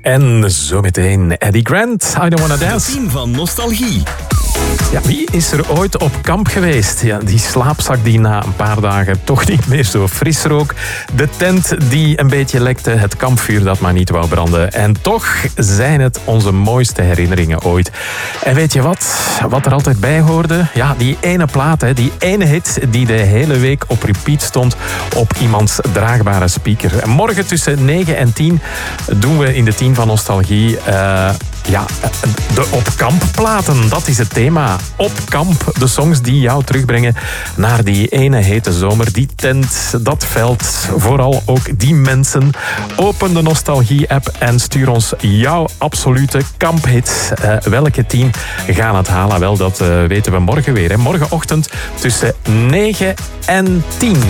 En zometeen Eddie Grant, I Don't Wanna Dance. Het team van Nostalgie. Ja, wie is er ooit op kamp geweest? Ja, die slaapzak die na een paar dagen toch niet meer zo fris rook. De tent die een beetje lekte. Het kampvuur dat maar niet wou branden. En toch zijn het onze mooiste herinneringen ooit. En weet je wat er altijd bij hoorde? Ja, die ene plaat, hè, die ene hit die de hele week op repeat stond op iemands draagbare speaker. En morgen tussen 9 en 10 doen we in de 10 van Nostalgie... de op kamp platen, dat is het thema. Op kamp, de songs die jou terugbrengen naar die ene hete zomer. Die tent, dat veld, vooral ook die mensen. Open de Nostalgie-app en stuur ons jouw absolute kamphit. Welke 10 gaan het halen? Wel, dat weten we morgen weer. Hè. Morgenochtend tussen 9 en 10.